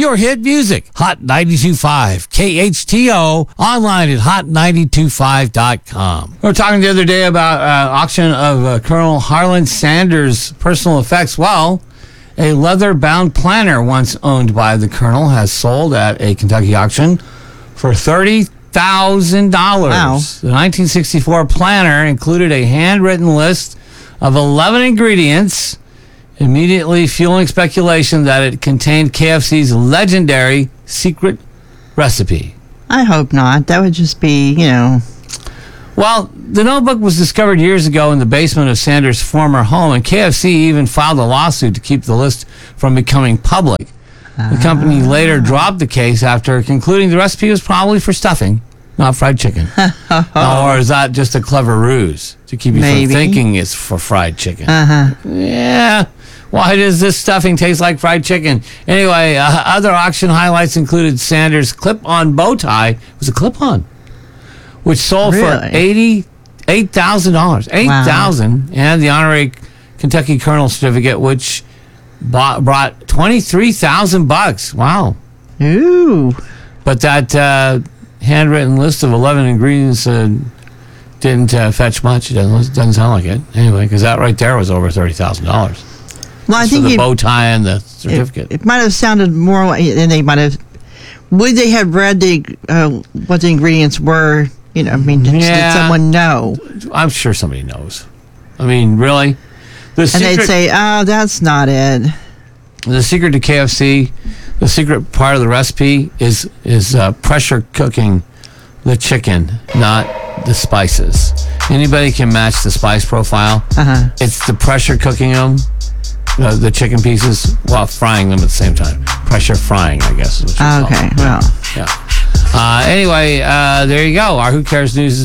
your hit music. Hot 92.5 KHTO, online at hot925.com. We were talking the other day about auction of Colonel Harlan Sanders' personal effects. Well, a leather-bound planner once owned by the Colonel has sold at a Kentucky auction for $30,000. Wow. The 1964 planner included a handwritten list of 11 ingredients, immediately fueling speculation that it contained KFC's legendary secret recipe. I hope not. That would just be, Well, the notebook was discovered years ago in the basement of Sanders' former home, and KFC even filed a lawsuit to keep the list from becoming public. The company later dropped the case after concluding the recipe was probably for stuffing, not fried chicken. Or is that just a clever ruse to keep you from thinking it's for fried chicken? Yeah. Why does this stuffing taste like fried chicken? Anyway, other auction highlights included Sanders' clip-on bow tie. It was a clip-on, which sold for $88,000. $8,000. And the honorary Kentucky Colonel certificate, which brought $23,000. Wow. Ooh. But that handwritten list of 11 ingredients didn't fetch much. It doesn't sound like it. Anyway, because that right there was over $30,000. Well, I think the bow tie and the certificate. It might have sounded more like, and they might have. Would they have read what the ingredients were? Did someone know? I'm sure somebody knows. I mean, really? And they'd say, "Oh, that's not it." The secret to KFC, the secret part of the recipe is pressure cooking the chicken, not the spices. Anybody can match the spice profile. It's the pressure cooking them. The chicken pieces while frying them at the same time. Pressure frying, I guess. Is what you call it. Well. Yeah. Anyway, there you go. Our Who Cares News